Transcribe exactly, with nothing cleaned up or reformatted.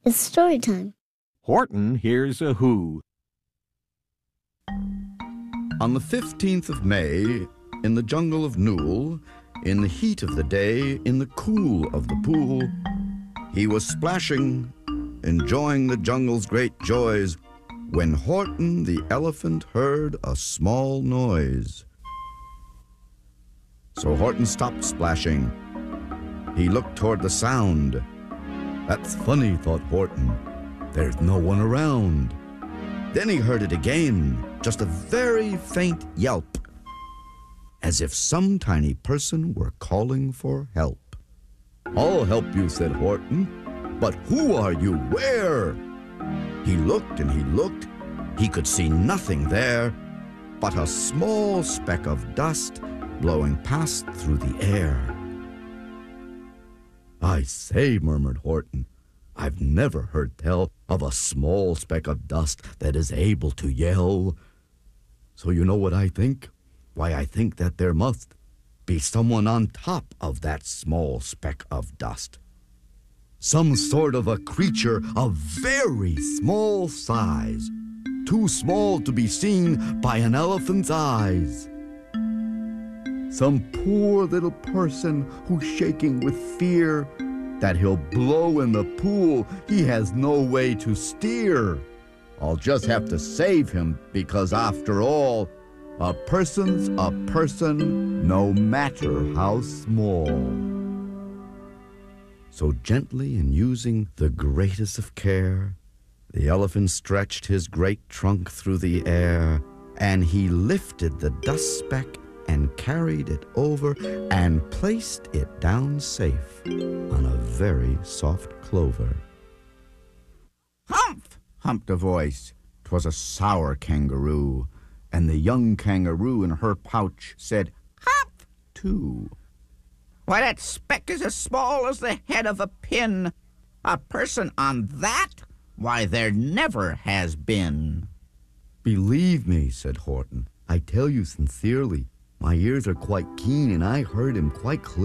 It's story time. Horton hears a who. On the fifteenth of May, in the jungle of Newell, in the heat of the day, in the cool of the pool, he was splashing, enjoying the jungle's great joys, when Horton the elephant heard a small noise. So Horton stopped splashing. He looked toward the sound. That's funny, thought Horton. There's no one around. Then he heard it again, just a very faint yelp, as if some tiny person were calling for help. I'll help you, said Horton. But who are you? Where? He looked and he looked. He could see nothing there but a small speck of dust blowing past through the air. I say, murmured Horton, I've never heard tell of a small speck of dust that is able to yell. So you know what I think? Why, I think that there must be someone on top of that small speck of dust. Some sort of a creature of very small size, too small to be seen by an elephant's eyes. Some poor little person who's shaking with fear that he'll blow in the pool he has no way to steer. I'll just have to save him because, after all, a person's a person no matter how small. So gently and using the greatest of care, the elephant stretched his great trunk through the air, and he lifted the dust speck and carried it over and placed it down safe on a very soft clover. Humph! Humped a voice. 'Twas a sour kangaroo, and the young kangaroo in her pouch said, Humph! Too. Why, that speck is as small as the head of a pin. A person on that? Why, there never has been. Believe me, said Horton, I tell you sincerely, my ears are quite keen and I heard him quite clearly.